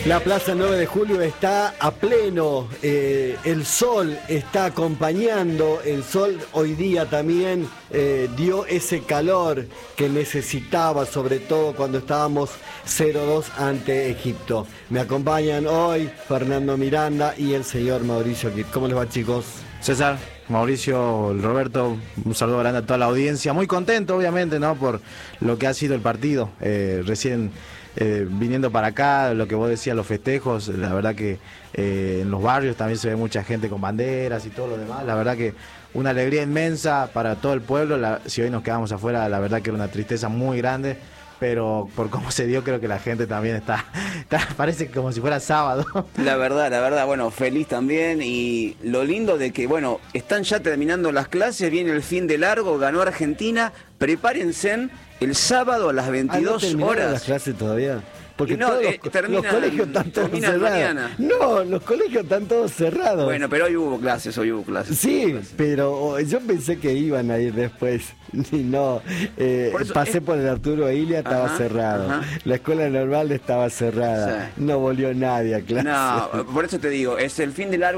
La Plaza 9 de Julio está a pleno, el sol está acompañando, el sol hoy día también dio ese calor que necesitaba, sobre todo cuando estábamos 0-2 ante Egipto. Me acompañan hoy Fernando Miranda y el señor Mauricio Kit. ¿Cómo les va, chicos? César, Mauricio, Roberto, un saludo grande a toda la audiencia. Muy contento, obviamente, ¿no? Por lo que ha sido el partido. Recién viniendo para acá, lo que vos decías, los festejos, la verdad que en los barrios también se ve mucha gente con banderas y todo lo demás. La verdad que una alegría inmensa para todo el pueblo. Si hoy nos quedamos afuera, la verdad que era una tristeza muy grande. Pero por cómo se dio, creo que la gente también está parece como si fuera sábado. La verdad, bueno, feliz también. Y lo lindo de que, bueno, están ya terminando las clases, viene el fin de largo, ganó Argentina. Prepárense el sábado a las 22 ¿No horas. las clases todavía? Porque no, todos los colegios están todos cerrados. Mañana. No, los colegios están todos cerrados. Bueno, pero hoy hubo clases. Sí, pero yo pensé que iban a ir después. Y no, pasé por el Arturo Ilia, estaba cerrado. La escuela normal estaba cerrada. Sí. No volvió nadie a clase. No, por eso te digo, es el fin de largo.